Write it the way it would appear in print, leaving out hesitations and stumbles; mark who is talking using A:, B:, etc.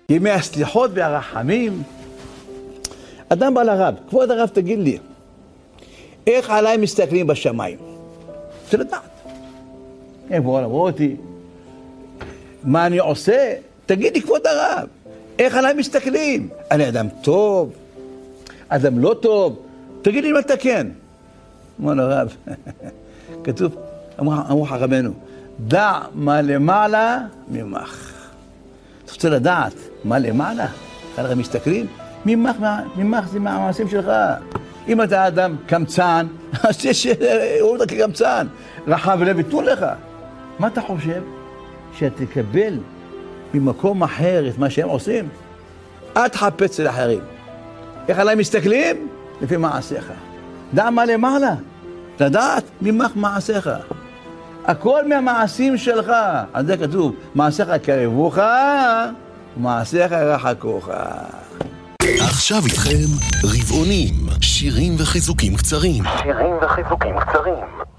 A: ימי הסליחות והרחמים. אדם בא לרב, כבוד הרב תגיד לי, איך עליי מסתכלים בשמיים? רוצה לדעת. איפה אמרו אותי? מה אני עושה? תגיד לי כבוד הרב, איך עליי מסתכלים? אני אדם טוב, אדם לא טוב, תגיד לי מה תקן. אמר הרב, כתוב, אמרו חכמינו, דע מה למעלה ממך. אתה רוצה לדעת מה למעלה? איך עליך מסתכלים? ממך זה מהמעשים שלך. אם אתה אדם קמצן, אז שיראו אותך כקמצן. רחב לב ייתנו לך. מה אתה חושב? שתקבל ממקום אחר את מה שהם עושים? אל תחפש אל אחרים. איך עליי מסתכלים? לפי מעשיך. דע מה למעלה. לדעת ממך מעשיך. הכל מהמעשים שלך. על זה כתוב, מעשיך קרבוך, ומעשיך רחקוך.
B: עכשיו איתכם רבעונים, שירים וחיזוקים קצרים.